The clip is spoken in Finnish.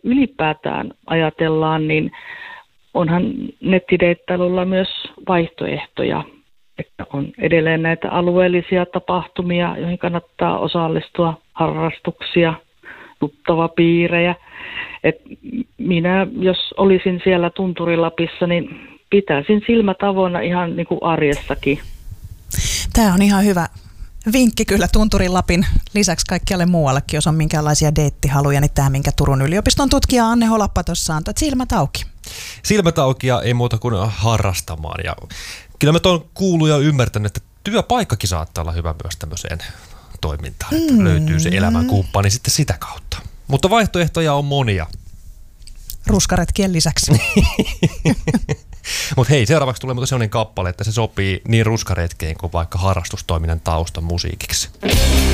ylipäätään ajatellaan, niin onhan nettideittailulla myös vaihtoehtoja, että on edelleen näitä alueellisia tapahtumia, joihin kannattaa osallistua, harrastuksia, tuttavapiirejä. Et minä, jos olisin siellä Tunturi-Lapissa, niin pitäisin silmät avoinna ihan niin kuin arjessakin. Tämä on ihan hyvä vinkki kyllä Tunturin Lapin lisäksi kaikkialle muuallekin, jos on minkäänlaisia deittihaluja, niin tämä, minkä Turun yliopiston tutkija Anne Holappa tuossa antoi, että silmät auki. Silmät auki ja ei muuta kuin harrastamaan. Ja kyllä mä oon kuullut ja ymmärtänyt, että työpaikkakin saattaa olla hyvä myös tämmöiseen toimintaan, että löytyy se elämänkumppani sitten sitä kautta. Mutta vaihtoehtoja on monia. Ruskaretkien lisäksi. Mutta hei, seuraavaksi tulee mutta sellainen kappale, että se sopii niin ruskaretkeen kuin vaikka harrastustoiminnan taustan musiikiksi.